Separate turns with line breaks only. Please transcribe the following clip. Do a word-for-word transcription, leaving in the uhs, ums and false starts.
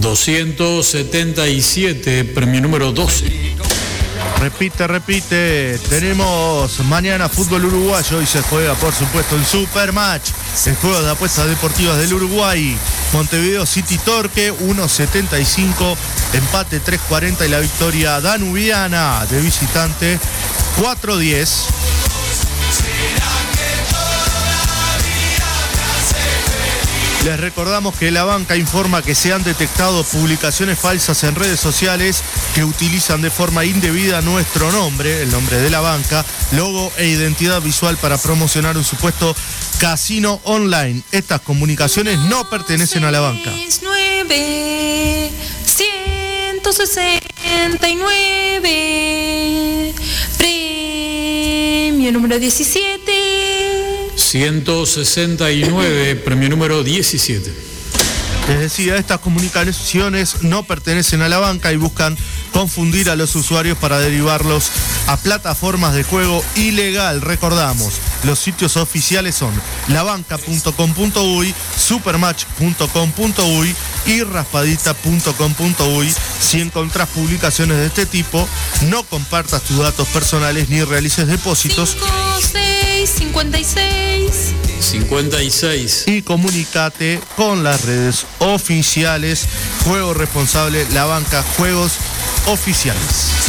doscientos setenta y siete, premio número doce.
Repite, repite. Tenemos mañana fútbol uruguayo y se juega, por supuesto, el Supermatch, el juego de apuestas deportivas del Uruguay. Montevideo City Torque, uno setenta y cinco, empate tres cuarenta y la victoria danubiana de visitante cuatro diez. Les recordamos que la banca informa que se han detectado publicaciones falsas en redes sociales que utilizan de forma indebida nuestro nombre, el nombre de la banca, logo e identidad visual para promocionar un supuesto casino online. Estas comunicaciones no pertenecen a la banca.
nueve, ciento sesenta y nueve, premio número diecisiete.
ciento sesenta y nueve, premio número diecisiete.
Les decía, estas comunicaciones no pertenecen a la banca y buscan confundir a los usuarios para derivarlos a plataformas de juego ilegal. Recordamos, los sitios oficiales son labanca punto com punto uy, supermatch punto com punto uy y raspadita punto com punto uy. Si encontrás publicaciones de este tipo, no compartas tus datos personales ni realices depósitos.
cinco seis cincuenta y seis.
cincuenta y seis.
Y comunícate con las redes oficiales. Juego responsable, la banca, juegos oficiales.